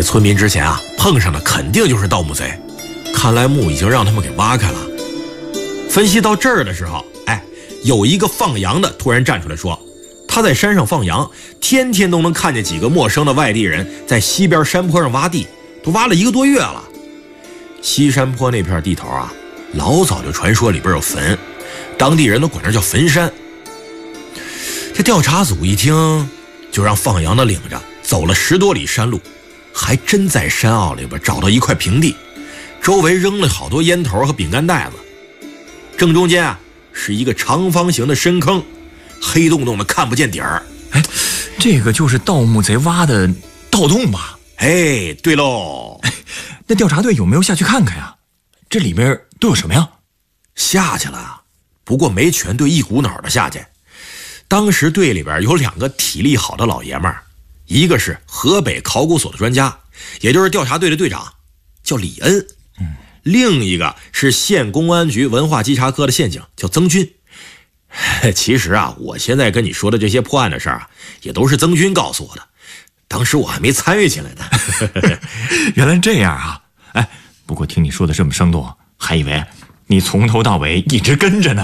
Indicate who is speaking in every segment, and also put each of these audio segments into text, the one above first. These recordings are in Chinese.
Speaker 1: 这村民之前啊碰上的肯定就是盗墓贼，看来墓已经让他们给挖开了。分析到这儿的时候，有一个放羊的突然站出来说，他在山上放羊，天天都能看见几个陌生的外地人在西边山坡上挖地，都挖了1个多月了。西山坡那片地头啊，老早就传说里边有坟，当地人都管这叫坟山。这调查组一听，就让放羊的领着走了10多里山路，还真在山坳里边找到一块平地，周围扔了好多烟头和饼干袋子，正中间啊是一个长方形的深坑，黑洞洞的看不见底儿。
Speaker 2: 这个就是盗墓贼挖的盗洞吧？
Speaker 1: 对喽。
Speaker 2: 那调查队有没有下去看看呀？这里边都有什么呀？
Speaker 1: 下去了，不过没全队一股脑的下去。当时队里边有2个体力好的老爷们儿，一个是河北考古所的专家，也就是调查队的队长，叫李恩。另一个是县公安局文化稽查科的县警，叫曾军。其实啊，我现在跟你说的这些破案的事儿啊，也都是曾军告诉我的，当时我还没参与进来呢。
Speaker 2: 原来这样啊！不过听你说的这么生动，还以为你从头到尾一直跟着呢。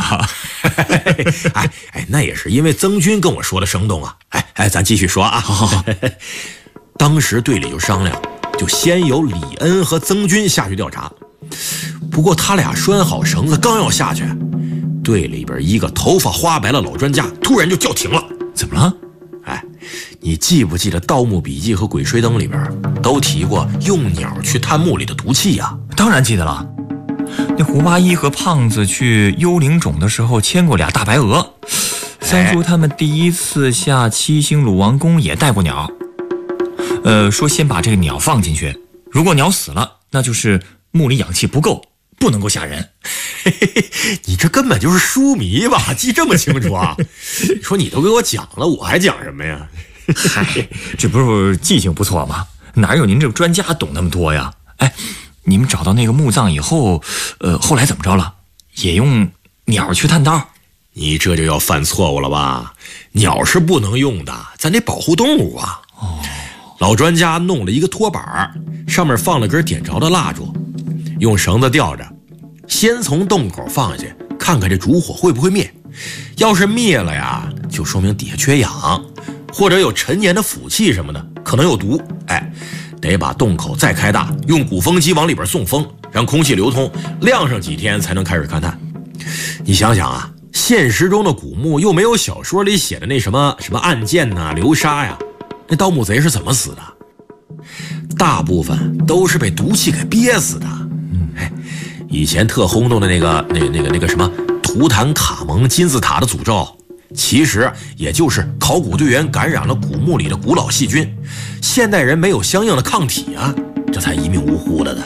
Speaker 1: 那也是因为曾军跟我说的生动啊。咱继续说啊。好。当时队里就商量，就先由李恩和曾军下去调查。不过他俩拴好绳子，刚要下去，队里边一个头发花白的老专家突然就叫停了。
Speaker 2: 怎么了？
Speaker 1: 你记不记得《盗墓笔记》和《鬼吹灯》里边都提过用鸟去探墓里的毒气呀？
Speaker 2: 当然记得了。那胡八一和胖子去幽灵冢的时候牵过俩大白鹅，三叔他们第一次下七星鲁王宫也带过鸟。说先把这个鸟放进去，如果鸟死了，那就是墓里氧气不够，不能够吓人。
Speaker 1: 你这根本就是书迷吧，记这么清楚啊？你说你都给我讲了，我还讲什么呀？
Speaker 2: 这不是记性不错吗？哪有您这个专家懂那么多呀？你们找到那个墓葬以后，后来怎么着了？也用鸟去探道？
Speaker 1: 你这就要犯错误了吧？鸟是不能用的，咱得保护动物啊。老专家弄了一个拖板，上面放了根点着的蜡烛，用绳子吊着，先从洞口放下去，看看这烛火会不会灭。要是灭了呀，就说明底下缺氧，或者有陈年的腐气什么的，可能有毒。得把洞口再开大，用鼓风机往里边送风，让空气流通，晾上几天才能开始勘探。你想想啊，现实中的古墓又没有小说里写的那什么案件呐、流沙呀，那盗墓贼是怎么死的？大部分都是被毒气给憋死的。以前特轰动的那个什么图坦卡蒙金字塔的诅咒，其实也就是考古队员感染了古墓里的古老细菌，现代人没有相应的抗体啊，这才一命呜呼的。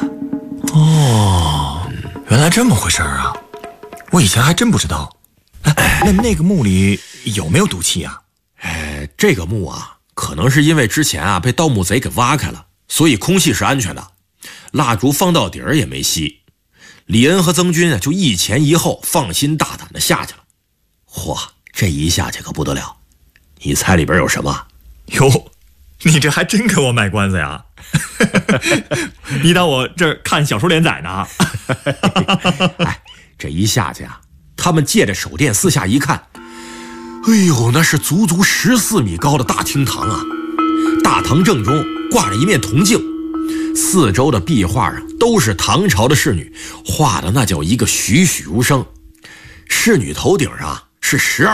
Speaker 2: 原来这么回事啊！我以前还真不知道。那个墓里有没有毒气啊？
Speaker 1: 这个墓啊，可能是因为之前啊被盗墓贼给挖开了，所以空气是安全的，蜡烛放到底儿也没熄。李恩和曾军啊就一前一后，放心大胆的下去了。这一下去可不得了，你猜里边有什么？
Speaker 2: 哟，你这还真给我卖关子呀！你当我这儿看小说连载呢？
Speaker 1: 这一下去啊，他们借着手电四下一看，那是足足14米高的大厅堂啊！大堂正中挂着一面铜镜，四周的壁画上都是唐朝的仕女，画的那叫一个栩栩如生。仕女头顶上是12